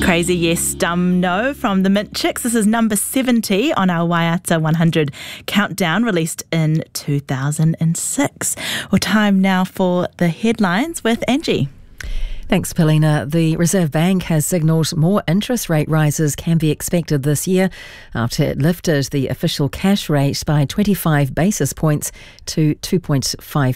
Crazy yes, dumb no from the Mint Chicks. This is number 70 on our Waiata 100 countdown, released in 2006. Well, time now for the headlines with Angie. Thanks, Paulina. The Reserve Bank has signalled more interest rate rises can be expected this year after it lifted the official cash rate by 25 basis points to 2.5%.